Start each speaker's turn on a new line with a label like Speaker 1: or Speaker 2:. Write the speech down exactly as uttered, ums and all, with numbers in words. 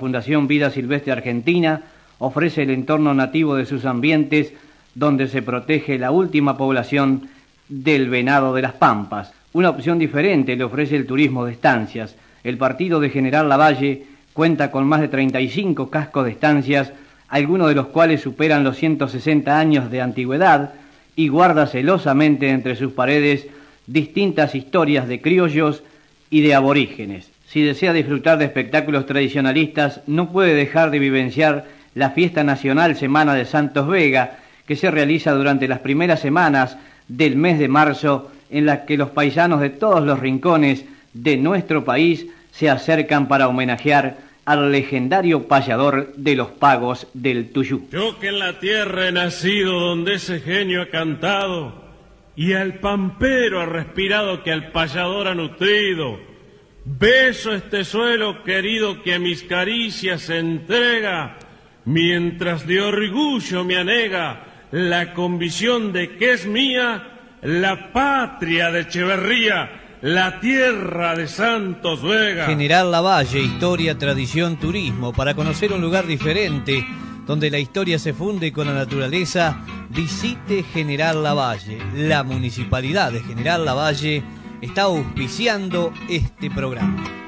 Speaker 1: Fundación Vida Silvestre Argentina ofrece el entorno nativo de sus ambientes donde se protege la última población del venado de las Pampas. Una opción diferente le ofrece el turismo de estancias. El partido de General Lavalle cuenta con más de treinta y cinco cascos de estancias, algunos de los cuales superan los ciento sesenta años de antigüedad, y guarda celosamente entre sus paredes distintas historias de criollos y de aborígenes. Si desea disfrutar de espectáculos tradicionalistas, no puede dejar de vivenciar la Fiesta Nacional Semana de Santos Vega, que se realiza durante las primeras semanas del mes de marzo, en la que los paisanos de todos los rincones de nuestro país se acercan para homenajear al legendario payador de los pagos del Tuyú.
Speaker 2: Yo que en la tierra he nacido donde ese genio ha cantado, y al pampero ha respirado que al payador ha nutrido, beso este suelo querido que a mis caricias se entrega, mientras de orgullo me anega la convicción de que es mía la patria de Echeverría, la tierra de Santos Vega.
Speaker 3: General Lavalle, historia, tradición, turismo. Para conocer un lugar diferente, donde la historia se funde con la naturaleza, visite General Lavalle. La Municipalidad de General Lavalle está auspiciando este programa.